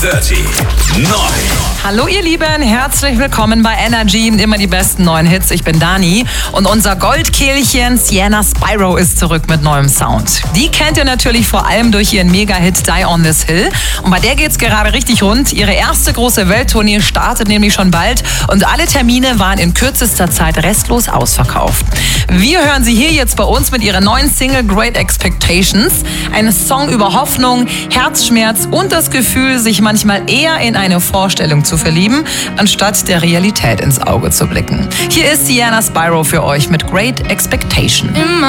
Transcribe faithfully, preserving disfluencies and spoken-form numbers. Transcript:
Dirty neun. Hallo ihr Lieben, herzlich willkommen bei Energy. Immer die besten neuen Hits. Ich bin Dani und unser Goldkehlchen Sienna Spyro ist zurück mit neuem Sound. Die kennt ihr natürlich vor allem durch ihren Mega-Hit Die on This Hill. Und bei der geht's gerade richtig rund. Ihre erste große Welttournee startet nämlich schon bald und alle Termine waren in kürzester Zeit restlos ausverkauft. Wir hören sie hier jetzt bei uns mit ihrer neuen Single Great Expectations. Ein Song über Hoffnung, Herzschmerz und das Gefühl, sich manchmal eher in eine Vorstellung zu verlieben, anstatt der Realität ins Auge zu blicken. Hier ist Sienna Spyro für euch mit Great Expectation. In my